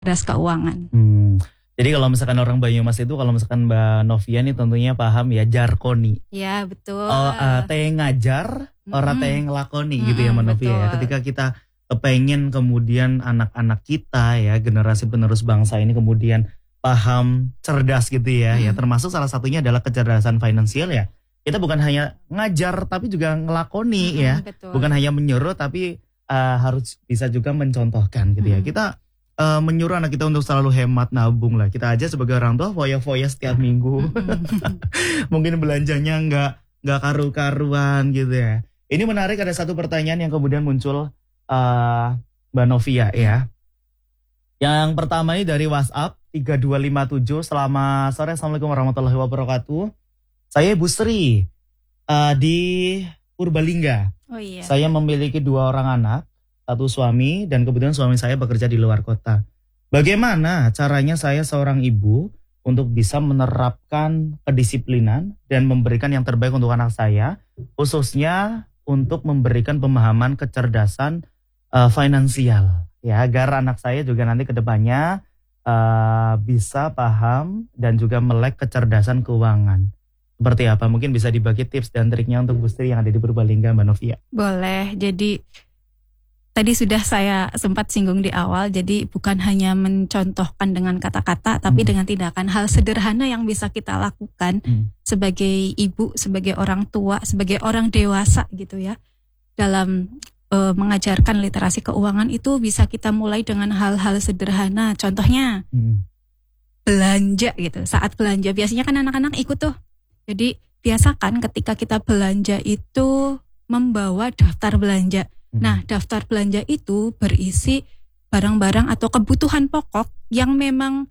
cerdas keuangan. Jadi kalau misalkan orang Banyumas itu, kalau misalkan Mbak Novia nih tentunya paham ya jarkoni. Ya betul. Teh ngajar, orang teh ngelakoni gitu ya Mbak Novia ya. Ketika kita pengen kemudian anak-anak kita ya, generasi penerus bangsa ini kemudian paham, cerdas gitu ya. Ya termasuk salah satunya adalah kecerdasan finansial ya. Kita bukan hanya ngajar tapi juga ngelakoni ya. Betul. Bukan hanya menyuruh tapi harus bisa juga mencontohkan gitu ya. Kita menyuruh anak kita untuk selalu hemat, nabung lah. Kita aja sebagai orang tua foya-foya setiap minggu. Mungkin belanjanya nggak karu-karuan gitu ya. Ini menarik, ada satu pertanyaan yang kemudian muncul Mbak Novia ya. Yang pertama ini dari WhatsApp 3257. Selamat sore, Assalamualaikum warahmatullahi wabarakatuh. Saya Ibu Sri di Purbalingga. Oh iya. Saya memiliki 2 orang anak, 1 suami, dan kebetulan suami saya bekerja di luar kota. Bagaimana caranya saya seorang ibu untuk bisa menerapkan kedisiplinan dan memberikan yang terbaik untuk anak saya, khususnya untuk memberikan pemahaman kecerdasan finansial, ya, agar anak saya juga nanti ke depannya bisa paham dan juga melek kecerdasan keuangan. Seperti apa? Mungkin bisa dibagi tips dan triknya untuk Bu Sri yang ada di Purbalingga, Mbak Novia. Boleh. Jadi tadi sudah saya sempat singgung di awal. Jadi bukan hanya mencontohkan dengan kata-kata, tapi dengan tindakan, hal sederhana yang bisa kita lakukan sebagai ibu, sebagai orang tua, sebagai orang dewasa gitu ya. Dalam mengajarkan literasi keuangan itu bisa kita mulai dengan hal-hal sederhana. Contohnya belanja gitu. Saat belanja biasanya kan anak-anak ikut tuh. Jadi biasakan ketika kita belanja itu membawa daftar belanja. Nah, daftar belanja itu berisi barang-barang atau kebutuhan pokok yang memang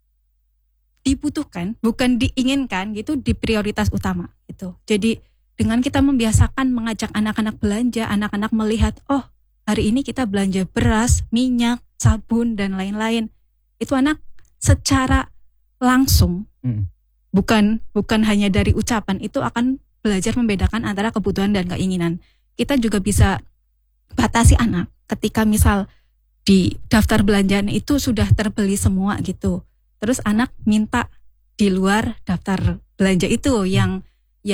dibutuhkan, bukan diinginkan gitu, di prioritas utama gitu. Jadi dengan kita membiasakan mengajak anak-anak belanja, anak-anak melihat, oh hari ini kita belanja beras, minyak, sabun dan lain-lain. Itu anak secara langsung bukan hanya dari ucapan, itu akan belajar membedakan antara kebutuhan dan keinginan. Kita juga bisa batasi anak ketika misal di daftar belanjaan itu sudah terbeli semua gitu. Terus anak minta di luar daftar belanja itu yang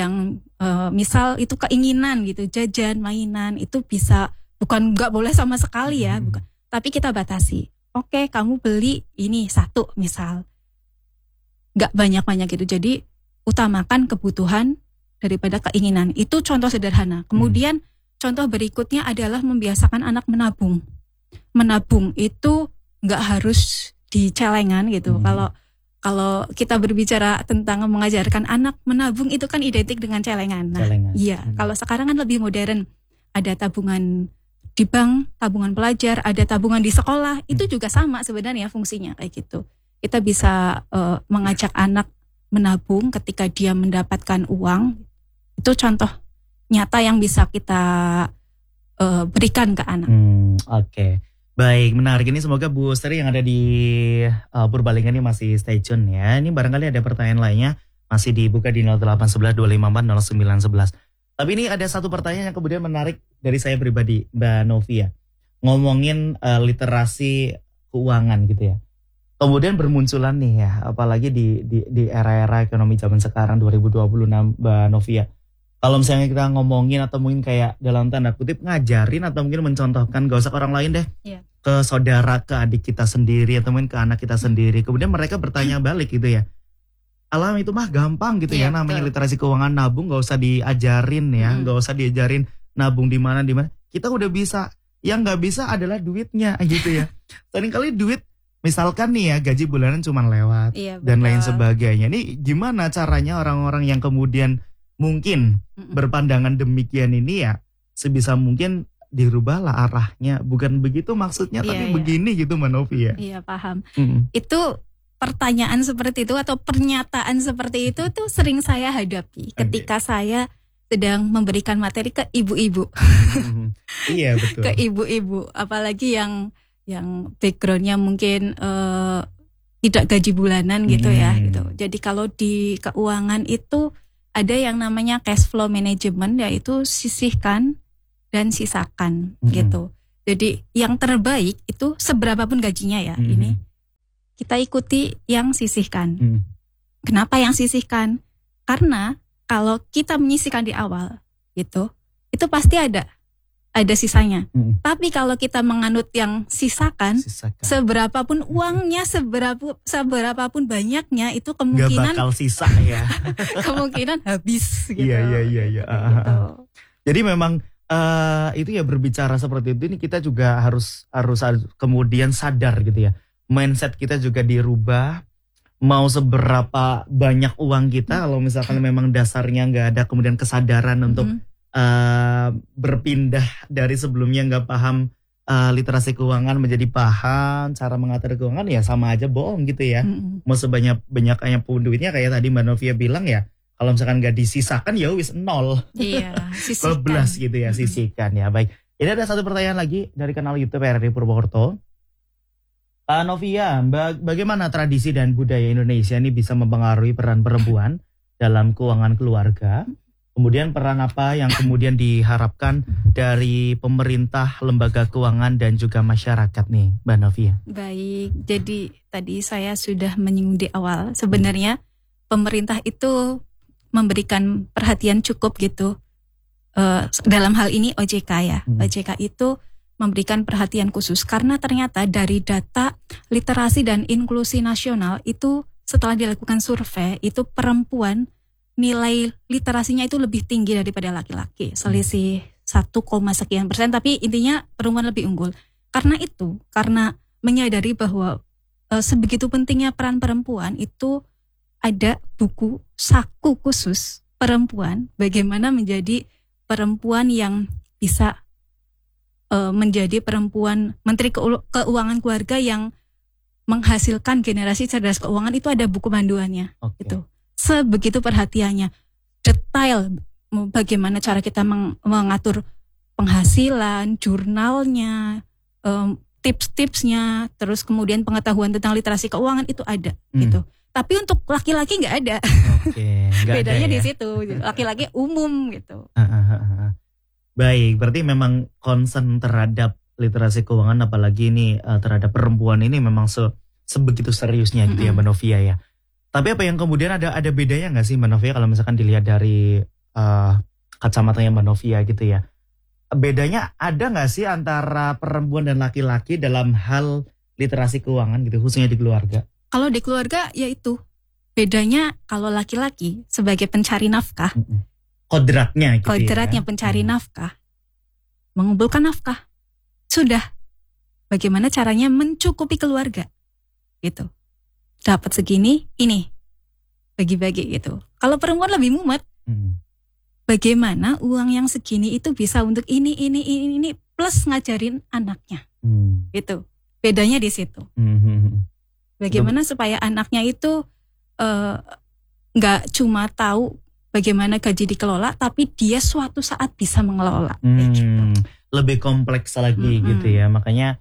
misal itu keinginan gitu, jajan, mainan, itu bisa, bukan nggak boleh sama sekali ya, bukan. Tapi kita batasi. Oke, kamu beli ini 1 misal. Nggak banyak-banyak gitu. Jadi utamakan kebutuhan daripada keinginan. Itu contoh sederhana. Kemudian contoh berikutnya adalah membiasakan anak menabung. Menabung itu nggak harus di celengan gitu. Kalau kita berbicara tentang mengajarkan anak menabung itu kan identik dengan celengan. Nah, iya. Kalau sekarang kan lebih modern. Ada tabungan di bank, tabungan pelajar, ada tabungan di sekolah. Itu juga sama sebenarnya fungsinya kayak gitu. Kita bisa mengajak anak menabung ketika dia mendapatkan uang. Itu contoh nyata yang bisa kita berikan ke anak. Oke. Baik, menarik. Ini semoga Bu Sri yang ada di Purbalingga ini masih stay tune ya. Ini barangkali ada pertanyaan lainnya masih dibuka di 0811 254 0911. Tapi ini ada satu pertanyaan yang kemudian menarik dari saya pribadi, Mbak Novia. Ngomongin literasi keuangan gitu ya. Kemudian bermunculan nih ya, apalagi di era-era ekonomi zaman sekarang 2026, Mbak Novia. Kalau misalnya kita ngomongin atau mungkin kayak dalam tanda kutip ngajarin atau mungkin mencontohkan, gak usah ke orang lain deh, ke saudara, ke adik kita sendiri atau mungkin ke anak kita sendiri. Kemudian mereka bertanya balik gitu ya, alam itu mah gampang gitu ya, namanya literasi keuangan, nabung gak usah diajarin ya, gak usah diajarin nabung di mana. Kita udah bisa, yang gak bisa adalah duitnya gitu ya. Seringkali duit, misalkan nih ya gaji bulanan cuma lewat dan lain sebagainya. Ini gimana caranya orang-orang yang kemudian mungkin berpandangan demikian ini ya, sebisa mungkin dirubahlah arahnya. Bukan begitu maksudnya, tapi begini gitu Mbak Novi ya. Iya, paham. Itu pertanyaan seperti itu atau pernyataan seperti itu tuh sering saya hadapi ketika saya sedang memberikan materi ke ibu-ibu. Iya, betul. Ke ibu-ibu, apalagi yang backgroundnya mungkin tidak gaji bulanan gitu ya gitu. Jadi kalau di keuangan itu ada yang namanya cash flow management, yaitu sisihkan dan sisakan gitu. Jadi yang terbaik itu seberapapun gajinya ya, ini kita ikuti yang sisihkan. Hmm. Kenapa yang sisihkan? Karena kalau kita menyisihkan di awal gitu, itu pasti ada sisanya. Tapi kalau kita menganut yang sisakan. Seberapapun uangnya, seberapapun banyaknya, itu kemungkinan nggak bakal sisa ya. kemungkinan habis gitu. Iya. Gitu. Jadi memang itu ya, berbicara seperti itu ini kita juga harus kemudian sadar gitu ya. Mindset kita juga dirubah. Mau seberapa banyak uang kita, kalau misalkan memang dasarnya nggak ada kemudian kesadaran untuk berpindah dari sebelumnya nggak paham literasi keuangan menjadi paham cara mengatur keuangan, ya sama aja bohong gitu ya. Mau sebanyak-banyaknya pun duitnya, kayak tadi Mbak Novia bilang ya, kalau misalkan nggak disisakan ya wis 0. Iya, sisihkan. 12 gitu ya, sisihkan ya. Baik, ini ada satu pertanyaan lagi dari kanal YouTube RRI Purwokerto. Pak Novia, bagaimana tradisi dan budaya Indonesia ini bisa mempengaruhi peran perempuan dalam keuangan keluarga? Kemudian peran apa yang kemudian diharapkan dari pemerintah, lembaga keuangan dan juga masyarakat nih, Mbak Novia? Baik, jadi tadi saya sudah menyinggung di awal, sebenarnya pemerintah itu memberikan perhatian cukup gitu. Dalam hal ini OJK ya, OJK itu memberikan perhatian khusus karena ternyata dari data literasi dan inklusi nasional itu setelah dilakukan survei itu perempuan nilai literasinya itu lebih tinggi daripada laki-laki, selisih 1, sekian persen, tapi intinya perempuan lebih unggul. Karena menyadari bahwa sebegitu pentingnya peran perempuan, itu ada buku saku khusus perempuan, bagaimana menjadi perempuan yang bisa menjadi perempuan menteri keuangan keluarga yang menghasilkan generasi cerdas keuangan, itu ada buku panduannya. Itu sebegitu perhatiannya, detail bagaimana cara kita mengatur penghasilan, jurnalnya, tips-tipsnya, terus kemudian pengetahuan tentang literasi keuangan itu ada gitu. Tapi untuk laki-laki nggak ada. Bedanya di situ, laki-laki umum gitu. Baik, berarti memang concern terhadap literasi keuangan, apalagi ini terhadap perempuan ini memang sebegitu seriusnya gitu ya Mbak Novia ya. Tapi apa yang kemudian ada bedanya nggak sih Mbak Novia kalau misalkan dilihat dari kacamatanya Mbak Novia gitu ya? Bedanya ada nggak sih antara perempuan dan laki-laki dalam hal literasi keuangan gitu, khususnya di keluarga? Kalau di keluarga ya itu bedanya, kalau laki-laki sebagai pencari nafkah. Kodratnya pencari nafkah, mengumpulkan nafkah. Sudah, bagaimana caranya mencukupi keluarga gitu. Dapat segini, ini bagi-bagi gitu. Kalau perempuan lebih mumet, bagaimana uang yang segini itu bisa untuk ini plus ngajarin anaknya gitu. Bedanya di situ. Bagaimana supaya anaknya itu nggak cuma tahu bagaimana gaji dikelola, tapi dia suatu saat bisa mengelola. Gitu. Lebih kompleks lagi gitu ya. Makanya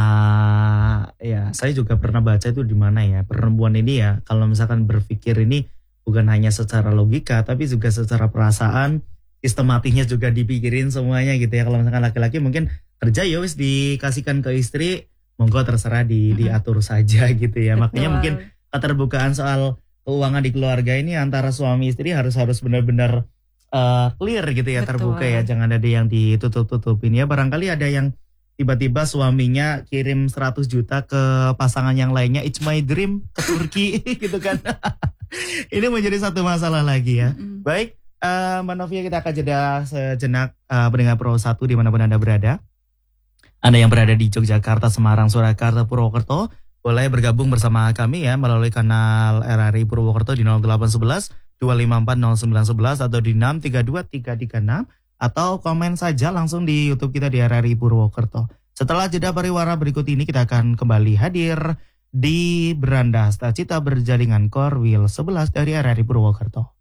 ya saya juga pernah baca itu di mana ya, perempuan ini ya kalau misalkan berpikir ini bukan hanya secara logika, tapi juga secara perasaan, sistematiknya juga dipikirin semuanya gitu ya. Kalau misalkan laki-laki mungkin kerja ya wis dikasihkan ke istri, monggo terserah diatur saja gitu ya. Makanya mungkin keterbukaan soal keuangan di keluarga ini antara suami istri harus benar-benar clear gitu ya. Terbuka ya, jangan ada yang ditutup-tutupin ya. Barangkali ada yang tiba-tiba suaminya kirim 100 juta ke pasangan yang lainnya, it's my dream, ke Turki gitu kan. Ini menjadi satu masalah lagi ya. Baik, Mbak Novia, kita akan jeda sejenak pendengar Pro 1 dimanapun Anda berada. Anda yang berada di Yogyakarta, Semarang, Surakarta, Purwokerto, boleh bergabung bersama kami ya melalui kanal RRI Purwokerto di 0811 254 0911 atau di 632 336, atau komen saja langsung di YouTube kita di RRI Purwokerto. Setelah jeda pariwara berikut ini kita akan kembali hadir di Beranda Cita Berjaringan Core Wheel 11 dari RRI Purwokerto.